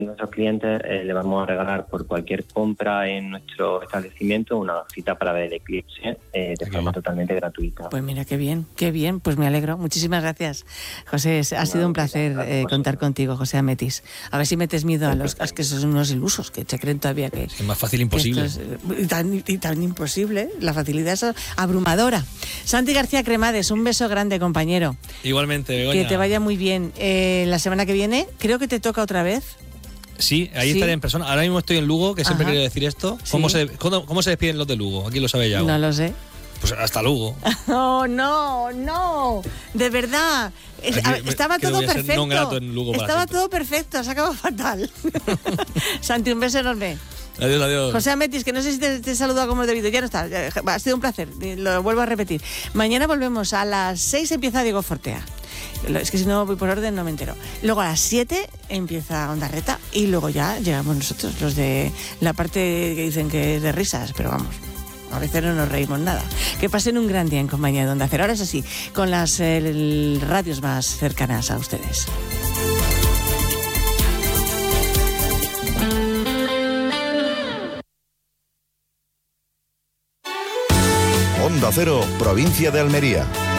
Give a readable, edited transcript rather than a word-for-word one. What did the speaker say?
nuestros clientes le vamos a regalar por cualquier compra en nuestro establecimiento una cita para ver el eclipse de forma totalmente gratuita. Pues mira, qué bien, pues me alegro. Muchísimas gracias, José. Ha sido un placer contar contigo, José Ametis. A ver si metes miedo a los que son unos ilusos, que se creen todavía que... Es más fácil imposible. Tan imposible, la facilidad es abrumadora. Santi García Cremades, un beso grande, compañero. Igualmente, Begoña. Que te vaya muy bien. La semana que viene, creo que te toca otra vez. Sí, ahí estaré en persona. Ahora mismo estoy en Lugo, que siempre quería decir esto. Sí. ¿Cómo se despiden los de Lugo? Aquí lo sabe ya. No lo sé. Pues hasta Lugo. Oh, no. De verdad. Estaba todo perfecto. Estaba todo perfecto. Se acabó fatal. Santi, un beso enorme. Adiós. José Ametis, que no sé si te he saludado como es debido. Ya no está. Ha sido un placer. Lo vuelvo a repetir. Mañana volvemos. A las 6 empieza Diego Fortea. Es que si no voy por orden no me entero. Luego a las 7 empieza Onda Reta y luego ya llegamos nosotros, los de la parte que dicen que es de risas, pero vamos, a veces no nos reímos nada. Que pasen un gran día en compañía de Onda Cero. Ahora es así, con las radios más cercanas a ustedes. Onda Cero, provincia de Almería.